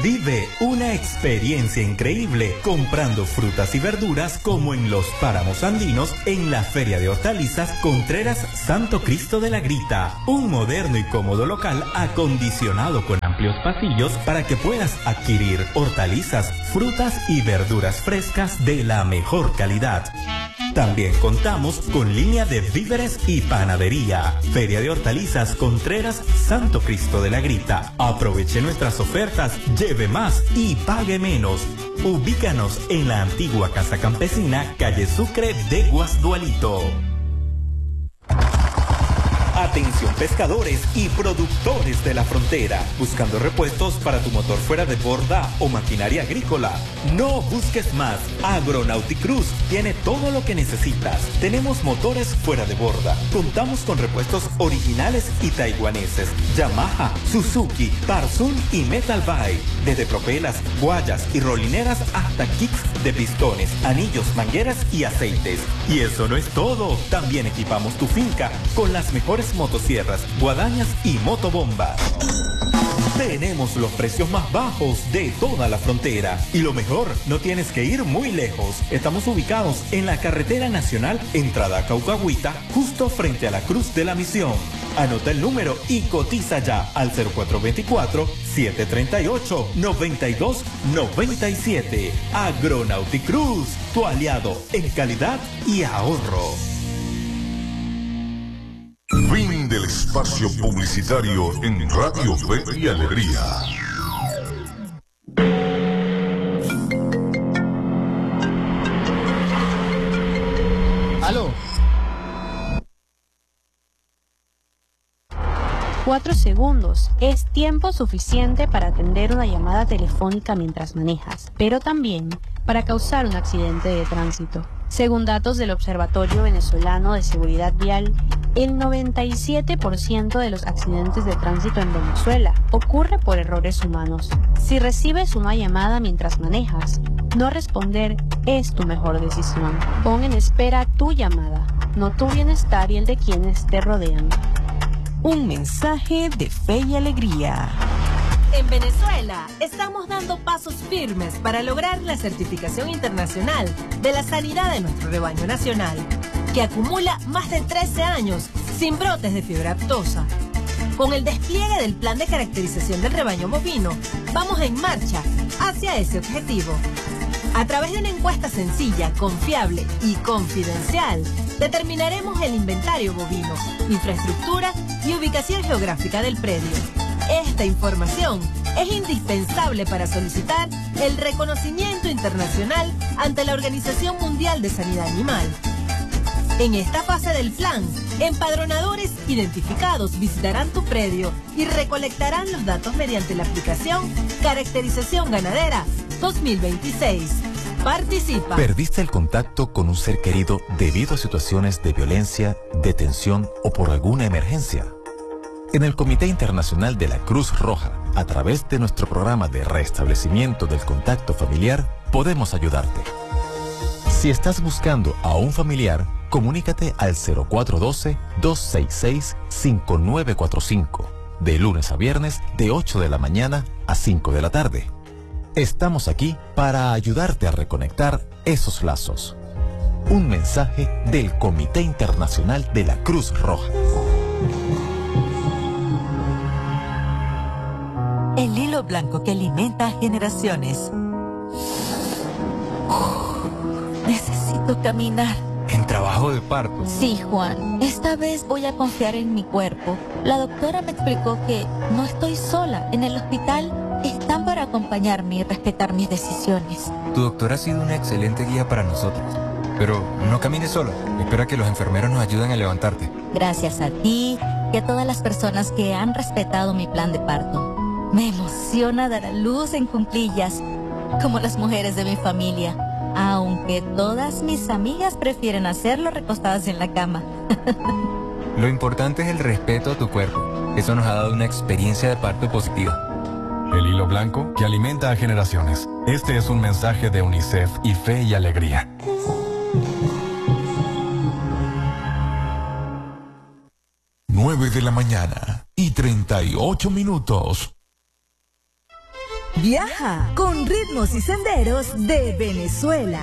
Vive una experiencia increíble comprando frutas y verduras como en los páramos andinos en la Feria de Hortalizas Contreras Santo Cristo de la Grita. Un moderno y cómodo local acondicionado con amplios pasillos para que puedas adquirir hortalizas, frutas y verduras frescas de la mejor calidad. También contamos con línea de víveres y panadería. Feria de Hortalizas Contreras Santo Cristo de la Grita. Aproveche nuestras ofertas, lleve más y pague menos. Ubícanos en la antigua Casa Campesina, calle Sucre de Guasdualito. Atención pescadores y productores de la frontera, buscando repuestos para tu motor fuera de borda o maquinaria agrícola. No busques más. Agronauticruz tiene todo lo que necesitas. Tenemos motores fuera de borda. Contamos con repuestos originales y taiwaneses. Yamaha, Suzuki, Parsun y Metal Bike. Desde propelas, guayas y rolineras hasta kits de pistones, anillos, mangueras y aceites. Y eso no es todo. También equipamos tu finca con las mejores motosierras, guadañas y motobombas. Tenemos los precios más bajos de toda la frontera. Y lo mejor, no tienes que ir muy lejos. Estamos ubicados en la carretera nacional, entrada a Caucahuita, justo frente a la Cruz de la Misión. Anota el número y cotiza ya al 0424-738-9297. Agronauticruz, tu aliado en calidad y ahorro. Fin del espacio publicitario en Radio Fe y Alegría. ¿Aló? 4 segundos es tiempo suficiente para atender una llamada telefónica mientras manejas, pero también para causar un accidente de tránsito. Según datos del Observatorio Venezolano de Seguridad Vial, el 97% de los accidentes de tránsito en Venezuela ocurre por errores humanos. Si recibes una llamada mientras manejas, no responder es tu mejor decisión. Pon en espera tu llamada, no tu bienestar y el de quienes te rodean. Un mensaje de fe y alegría. En Venezuela estamos dando pasos firmes para lograr la certificación internacional de la sanidad de nuestro rebaño nacional, que acumula más de 13 años sin brotes de fiebre aftosa. Con el despliegue del plan de caracterización del rebaño bovino, vamos en marcha hacia ese objetivo. A través de una encuesta sencilla, confiable y confidencial, determinaremos el inventario bovino, infraestructura y ubicación geográfica del predio. Esta información es indispensable para solicitar el reconocimiento internacional ante la Organización Mundial de Sanidad Animal. En esta fase del plan, empadronadores identificados visitarán tu predio y recolectarán los datos mediante la aplicación Caracterización Ganadera 2026. Participa. ¿Perdiste el contacto con un ser querido debido a situaciones de violencia, detención o por alguna emergencia? En el Comité Internacional de la Cruz Roja, a través de nuestro programa de restablecimiento del contacto familiar, podemos ayudarte. Si estás buscando a un familiar, comunícate al 0412-266-5945, de lunes a viernes de 8 de la mañana a 5 de la tarde. Estamos aquí para ayudarte a reconectar esos lazos. Un mensaje del Comité Internacional de la Cruz Roja. El hilo blanco que alimenta a generaciones. Necesito caminar. ¿En trabajo de parto? Sí, Juan. Esta vez voy a confiar en mi cuerpo. La doctora me explicó que no estoy sola. En el hospital están para acompañarme y respetar mis decisiones. Tu doctora ha sido una excelente guía para nosotros. Pero no camines sola. Espera que los enfermeros nos ayuden a levantarte. Gracias a ti y a todas las personas que han respetado mi plan de parto. Me emociona dar a luz en cuclillas, como las mujeres de mi familia, aunque todas mis amigas prefieren hacerlo recostadas en la cama. Lo importante es el respeto a tu cuerpo. Eso nos ha dado una experiencia de parto positiva. El hilo blanco que alimenta a generaciones. Este es un mensaje de UNICEF y Fe y Alegría. 9 de la mañana y 38 minutos. Viaja con ritmos y senderos de Venezuela.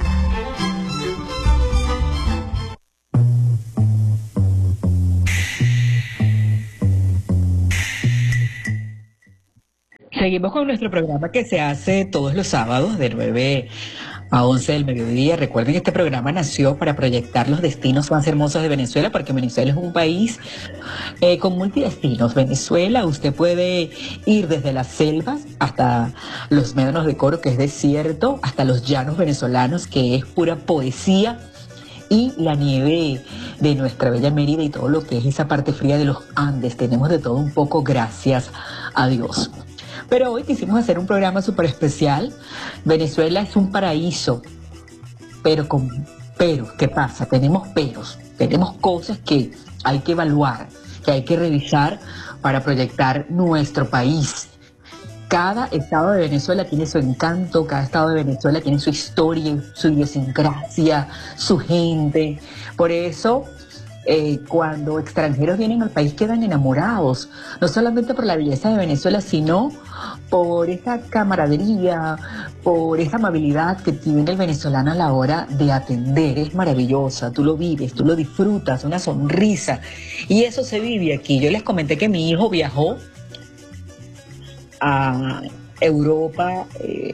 Seguimos con nuestro programa que se hace todos los sábados de 9 a 11 del mediodía. Recuerden que este programa nació para proyectar los destinos más hermosos de Venezuela, porque Venezuela es un país con multidestinos. Venezuela, usted puede ir desde las selvas hasta los médanos de Coro, que es desierto, hasta los llanos venezolanos, que es pura poesía, y la nieve de nuestra bella Mérida y todo lo que es esa parte fría de los Andes. Tenemos de todo un poco, gracias a Dios. Pero hoy quisimos hacer un programa súper especial. Venezuela es un paraíso, pero ¿qué pasa? Tenemos peros, tenemos cosas que hay que evaluar, que hay que revisar para proyectar nuestro país. Cada estado de Venezuela tiene su encanto, cada estado de Venezuela tiene su historia, su idiosincrasia, su gente. Por eso, cuando extranjeros vienen al país quedan enamorados, no solamente por la belleza de Venezuela, sino por esa camaradería, por esa amabilidad que tiene el venezolano a la hora de atender. Es maravillosa, tú lo vives, tú lo disfrutas, una sonrisa, y eso se vive aquí. Yo les comenté que mi hijo viajó a Europa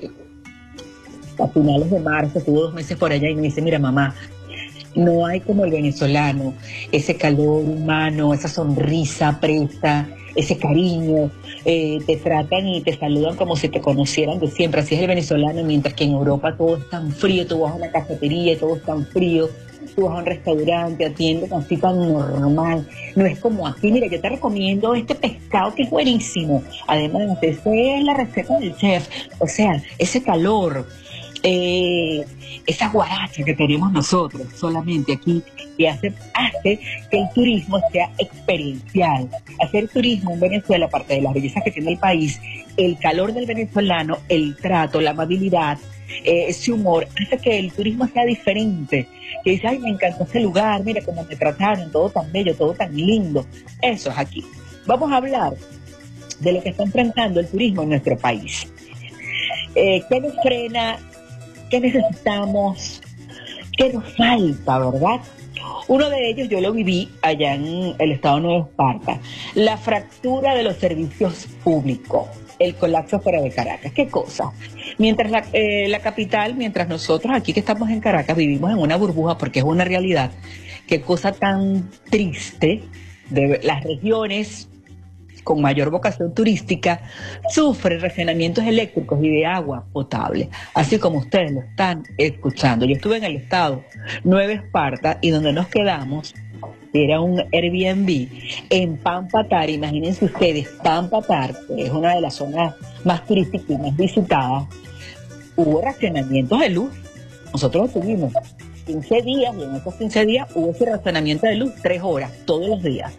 a finales de marzo, estuvo 2 meses por allá y me dice, mira mamá, no hay como el venezolano, ese calor humano, esa sonrisa presta, ese cariño, te tratan y te saludan como si te conocieran de siempre. Así es el venezolano, mientras que en Europa todo es tan frío, tú vas a una cafetería y todo es tan frío, tú vas a un restaurante, atienden así tan normal, no es como aquí. Mira, yo te recomiendo este pescado que es buenísimo, además esa es la receta del chef, o sea, ese calor, esa guaracha que tenemos nosotros solamente aquí, y hace que el turismo sea experiencial. Hacer turismo en Venezuela, aparte de las bellezas que tiene el país, el calor del venezolano, el trato, la amabilidad, ese humor, hace que el turismo sea diferente. Que dice, ay, me encantó ese lugar, mira cómo me trataron, todo tan bello, todo tan lindo. Eso es aquí. Vamos a hablar de lo que está enfrentando el turismo en nuestro país. ¿Qué nos frena? ¿Qué necesitamos? ¿Qué nos falta, verdad? Uno de ellos yo lo viví allá en el estado de Nueva Esparta, la fractura de los servicios públicos, el colapso fuera de Caracas. ¿Qué cosa? Mientras la capital, mientras nosotros aquí que estamos en Caracas vivimos en una burbuja, porque es una realidad, qué cosa tan triste, de las regiones con mayor vocación turística sufren racionamientos eléctricos y de agua potable, así como ustedes lo están escuchando. Yo estuve en el estado Nueva Esparta y donde nos quedamos era un Airbnb en Pampatar. Imagínense ustedes, Pampatar, que es una de las zonas más turísticas y más visitadas, hubo racionamientos de luz. Nosotros tuvimos 15 días y en esos 15 días hubo ese racionamiento de luz 3 horas todos los días.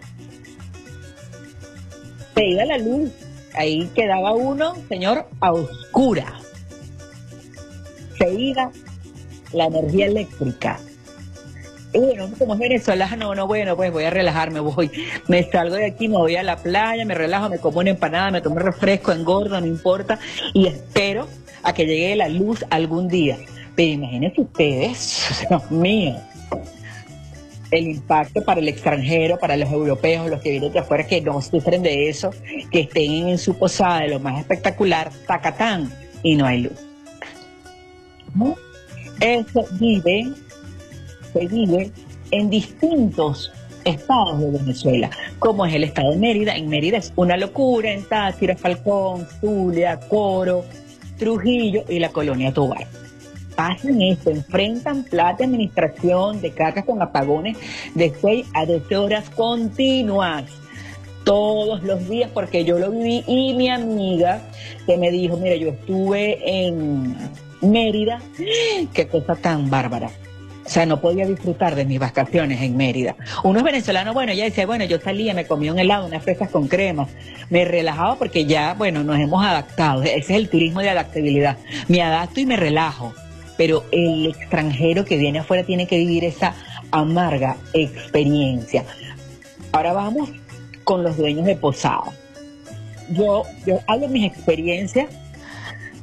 Se iba la luz, ahí quedaba uno, señor, a oscuras. Se iba la energía eléctrica. Y bueno, como es venezolano, no, bueno, pues voy a relajarme, me salgo de aquí, me voy a la playa, me relajo, me como una empanada, me tomo un refresco, engordo, no importa, y espero a que llegue la luz algún día. Pero imagínense ustedes, Dios mío, el impacto para el extranjero, para los europeos, los que vienen de afuera, que no sufren de eso, que estén en su posada de lo más espectacular, tacatán, y no hay luz. ¿No? Eso se vive en distintos estados de Venezuela, como es el estado de Mérida. En Mérida es una locura, en Táchira, Falcón, Zulia, Coro, Trujillo y la colonia Tovar. Pasan esto, enfrentan plata de administración de cargas con apagones de 6 a 12 horas continuas, todos los días, porque yo lo viví, y mi amiga que me dijo, mira, yo estuve en Mérida, qué cosa tan bárbara. O sea, no podía disfrutar de mis vacaciones en Mérida. Uno es venezolano, bueno, ella decía, bueno, yo salía, me comía un helado, unas fresas con crema, me relajaba porque ya, bueno, nos hemos adaptado. Ese es el turismo de adaptabilidad. Me adapto y me relajo. Pero el extranjero que viene afuera tiene que vivir esa amarga experiencia. Ahora vamos con los dueños de posada. Yo hablo de mis experiencias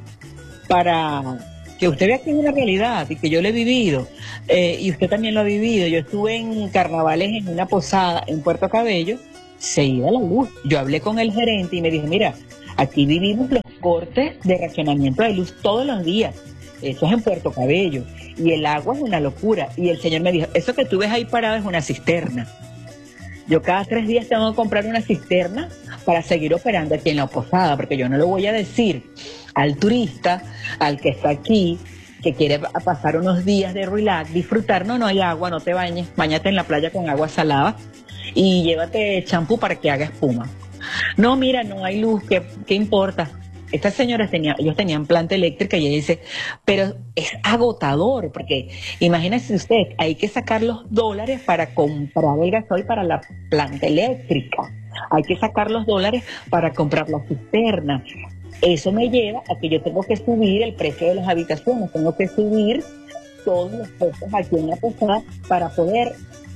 para que usted vea que es una realidad y que yo lo he vivido, y usted también lo ha vivido. Yo estuve en carnavales en una posada en Puerto Cabello, se iba la luz. Yo hablé con el gerente y me dijo, mira, aquí vivimos los cortes de racionamiento de luz todos los días. Eso es en Puerto Cabello. Y el agua es una locura. Y el señor me dijo, eso que tú ves ahí parado es una cisterna. Yo cada 3 días tengo que comprar una cisterna para seguir operando aquí en la posada, porque yo no le voy a decir al turista, al que está aquí, que quiere pasar unos días de relax, disfrutar, no hay agua, no te bañes, báñate en la playa con agua salada y llévate champú para que haga espuma. No, mira, no hay luz, ¿qué importa? Estas señoras ellos tenían planta eléctrica y ella dice, pero es agotador, porque imagínese usted, hay que sacar los dólares para comprar el gasoil para la planta eléctrica, hay que sacar los dólares para comprar la cisterna. Eso me lleva a que yo tengo que subir el precio de las habitaciones, tengo que subir todos los costos aquí en la posada para poder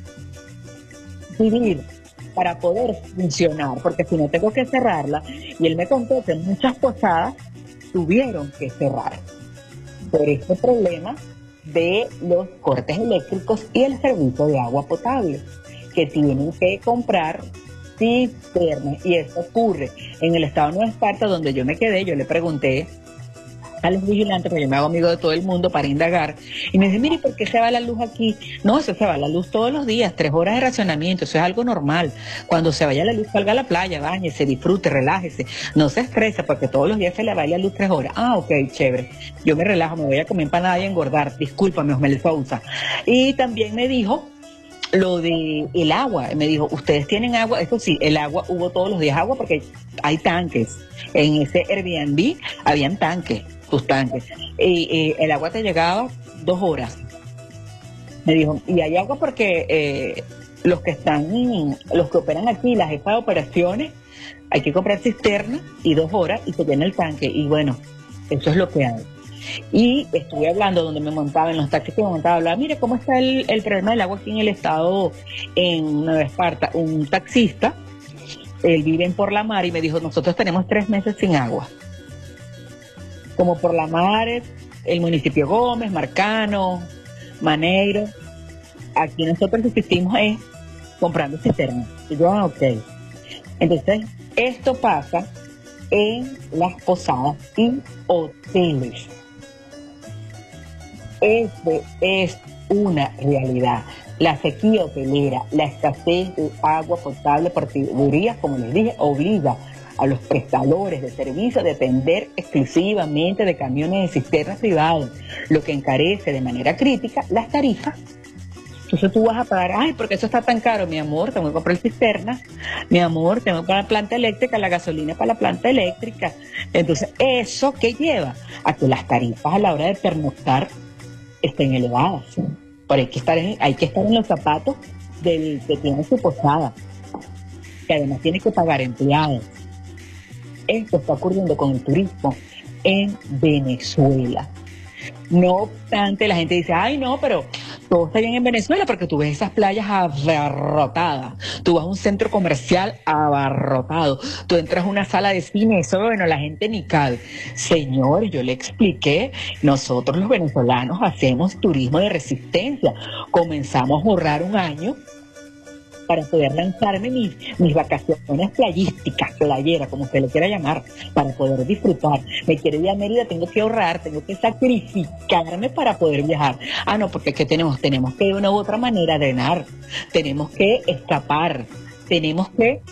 vivir, para poder funcionar, porque si no tengo que cerrarla. Y él me contó que muchas posadas tuvieron que cerrar por este problema de los cortes eléctricos y el servicio de agua potable, que tienen que comprar cisternas. Y eso ocurre en el estado de Nueva Esparta, donde yo me quedé. Yo le pregunté a los vigilantes, porque yo me hago amigo de todo el mundo, para indagar, y me dice, mire, ¿por qué se va la luz aquí? No, eso se va la luz todos los días, 3 horas de racionamiento, eso es algo normal. Cuando se vaya la luz, salga a la playa, báñese, disfrute, relájese, no se estrese, porque todos los días se le va la luz 3 horas. Ah, ok, chévere, yo me relajo, me voy a comer empanada y engordar, discúlpame, Osmel Sousa. Y también me dijo lo de el agua, me dijo, ¿ustedes tienen agua? Eso sí, el agua, hubo todos los días agua, porque hay tanques, en ese Airbnb habían tanques, tus tanques, y el agua te llegaba 2 horas. Me dijo, y hay agua porque los que operan aquí, la jefa de operaciones, hay que comprar cisterna y 2 horas y se llena el tanque. Y bueno, eso es lo que hay. Y estuve hablando donde me montaba, en los taxis que me montaba, hablaba, mire cómo está el problema del agua aquí en el estado, en Nueva Esparta. Un taxista, él vive en Por la Mar, y me dijo, nosotros tenemos 3 meses sin agua. Como Por la Mar, el municipio Gómez, Marcano, Maneiro, aquí nosotros existimos comprando cisternas. Y yo, ok. Entonces, esto pasa en las posadas y hoteles. Este es una realidad. La sequía hotelera, la escasez de agua potable por tuberías, como les dije, obliga a los prestadores de servicios a depender exclusivamente de camiones de cisternas privados, lo que encarece de manera crítica las tarifas. Entonces tú vas a pagar, ay, porque eso está tan caro, mi amor, tengo que comprar cisternas, mi amor, tengo que comprar planta eléctrica, la gasolina para la planta eléctrica. Entonces, ¿eso qué lleva? A que las tarifas a la hora de pernoctar estén elevadas. Pero hay que estar en los zapatos del que tiene su posada, que además tiene que pagar empleados. Esto está ocurriendo con el turismo en Venezuela. No obstante, la gente dice, ay no, pero todo está bien en Venezuela, porque tú ves esas playas abarrotadas, tú vas a un centro comercial abarrotado, tú entras a una sala de cine, eso, bueno, la gente ni cabe. Señor, yo le expliqué, nosotros los venezolanos hacemos turismo de resistencia, comenzamos a ahorrar un año para poder lanzarme mis vacaciones playísticas, playeras, como usted le quiera llamar, para poder disfrutar. Me quiero ir a Mérida, tengo que ahorrar, tengo que sacrificarme para poder viajar. Ah, no, porque ¿qué tenemos? Tenemos que de una u otra manera drenar, tenemos que escapar, tenemos que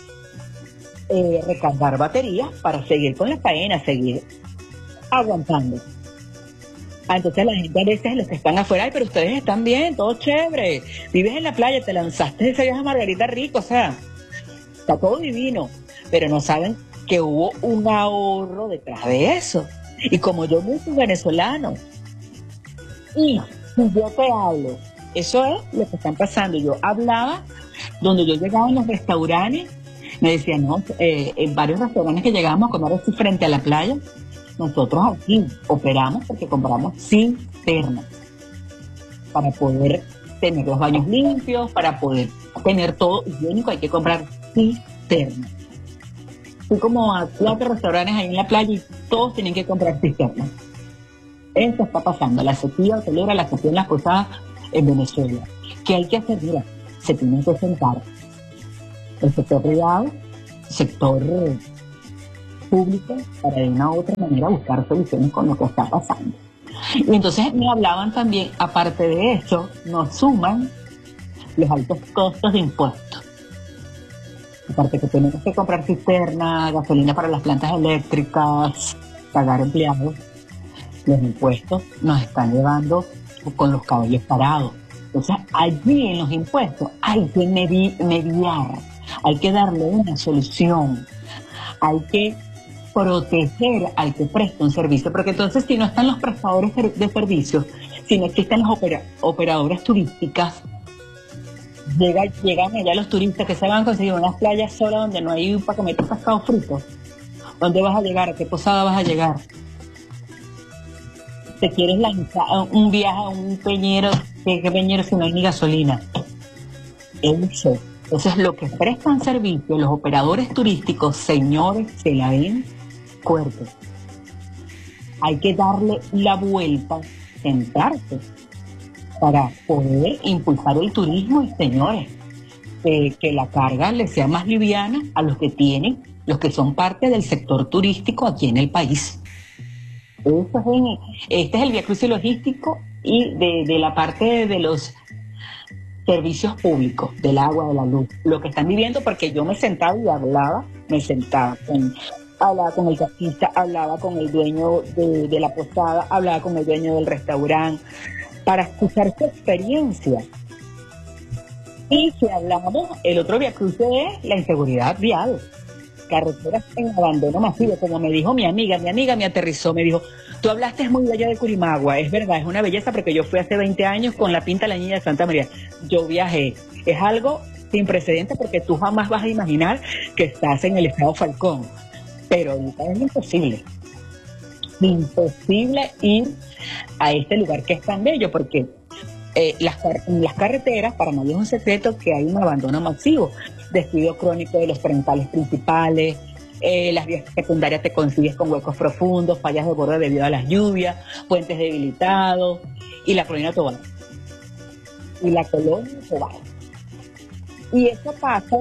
recargar baterías para seguir con la faena, seguir aguantando. Entonces la gente a veces, los que están afuera, ay, pero ustedes están bien, todo chévere, vives en la playa, te lanzaste ese viaje a Margarita Rico, o sea, está todo divino, pero no saben que hubo un ahorro detrás de eso. Y como yo no soy venezolano, y si yo te hablo, eso es lo que están pasando. Yo hablaba, donde yo llegaba en los restaurantes, me decían, no, en varios restaurantes que llegábamos a comer así frente a la playa, nosotros aquí operamos porque compramos cisternas para poder tener los baños limpios, para poder tener todo higiénico, hay que comprar cisternas. Fui como a 4 restaurantes ahí en la playa y todos tienen que comprar cisternas. Eso está pasando, la sequía hotelera, la sequía en las posadas en Venezuela. ¿Qué hay que hacer? Mira, se tienen que sentar el sector privado, sector público, para de una u otra manera buscar soluciones con lo que está pasando. Y entonces me hablaban también, aparte de eso, nos suman los altos costos de impuestos. Aparte que tenemos que comprar cisterna, gasolina para las plantas eléctricas, pagar empleados, los impuestos nos están llevando con los cabellos parados. Entonces allí en los impuestos hay que mediar, hay que darle una solución, hay que proteger al que presta un servicio, porque entonces si no están los prestadores de servicios, si no existen las operadoras turísticas, llegan allá los turistas que se van a conseguir unas playas solas donde no hay para comer pescado frito. ¿Dónde vas a llegar? ¿A qué posada vas a llegar? ¿Te quieres lanzar un viaje a un peñero? ¿Qué peñero si no hay ni gasolina? Eso. Entonces, lo que prestan servicio, los operadores turísticos, señores, se la ven fuerte. Hay que darle la vuelta, sentarse, para poder impulsar el turismo y, señores, que la carga les sea más liviana a los que tienen, los que son parte del sector turístico aquí en el país. Este es el viacrucis logístico y de la parte de los servicios públicos, del agua, de la luz, lo que están viviendo, porque yo me sentaba y hablaba con el taxista, hablaba con el dueño de la posada, hablaba con el dueño del restaurante, para escuchar su experiencia. Y si hablamos, el otro viacrucis es la inseguridad vial, carreteras en abandono masivo, como me dijo mi amiga me aterrizó, me dijo, tú hablaste muy allá de Curimagua, es verdad, es una belleza, porque yo fui hace 20 años con la Pinta La Niña de Santa María, yo viajé, es algo sin precedentes, porque tú jamás vas a imaginar que estás en el estado Falcón, pero ahorita es imposible ir a este lugar que es tan bello, porque las carreteras, para nadie es un secreto que hay un abandono masivo, descuido crónico de los parentales principales, las vías secundarias te consigues con huecos profundos, fallas de borde debido a las lluvias, puentes debilitados, y la colonia Tobar. Y eso pasa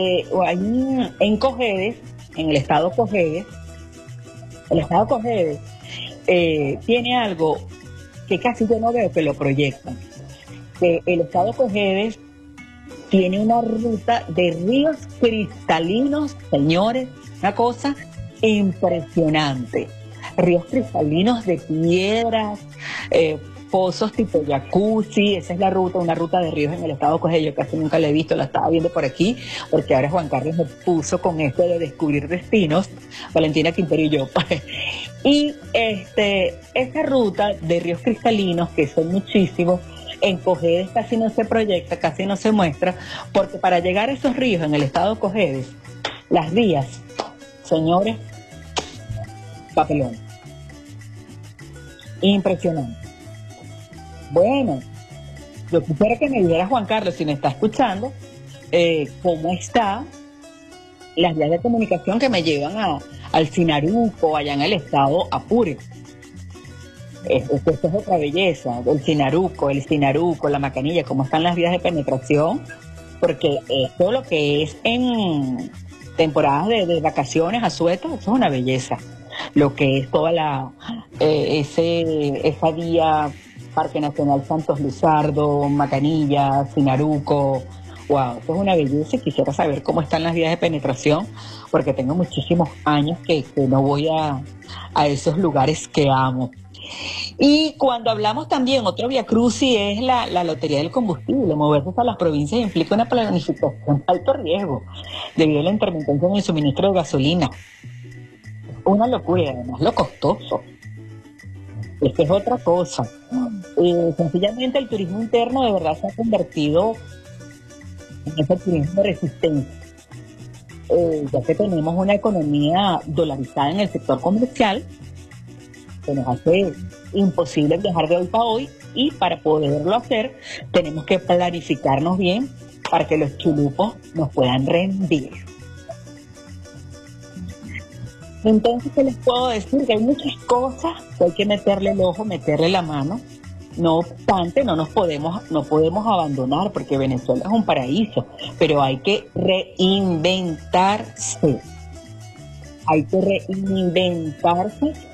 ahí en Cojedes, en el estado Cojedes. El estado Cojedes tiene algo que casi yo no veo que lo proyectan. Que el estado Cojedes tiene una ruta de ríos cristalinos, señores, una cosa impresionante. Ríos cristalinos de piedras, pozos tipo jacuzzi, esa es la ruta, una ruta de ríos en el estado Cojedes. Yo casi nunca la he visto, la estaba viendo por aquí, porque ahora Juan Carlos me puso con esto de descubrir destinos, Valentina Quintero y yo. Y esa ruta de ríos cristalinos, que son muchísimos, en Cojedes casi no se proyecta, casi no se muestra, porque para llegar a esos ríos en el estado Cojedes, las vías, señores, papelón. Impresionante. Bueno, yo quisiera que me dijera Juan Carlos, si me está escuchando, cómo están las vías de comunicación que me llevan al Sinaruco, allá en el estado Apure. Esto es otra belleza, el Sinaruco, la Macanilla, cómo están las vías de penetración, porque todo lo que es en temporadas de vacaciones, asueto, eso es una belleza. Lo que es toda esa vía, Parque Nacional Santos Luzardo, Macanilla, Sinaruco, wow, eso es una belleza. Y quisiera saber cómo están las vías de penetración, porque tengo muchísimos años que no voy a esos lugares que amo. Y cuando hablamos también, otro viacrucis es la lotería del combustible. Moverse a las provincias implica una planificación de alto riesgo debido a la intermitencia en el suministro de gasolina. Una locura, y además lo costoso. Esta es otra cosa. Sencillamente el turismo interno de verdad se ha convertido en ese turismo de resistencia. Ya que tenemos una economía dolarizada en el sector comercial, que nos hace imposible viajar de hoy para hoy, y para poderlo hacer tenemos que planificarnos bien para que los chulupos nos puedan rendir. Entonces, ¿qué les puedo decir? Que hay muchas cosas que hay que meterle el ojo, meterle la mano. No obstante, no podemos abandonar, porque Venezuela es un paraíso, pero hay que reinventarse. Hay que reinventarse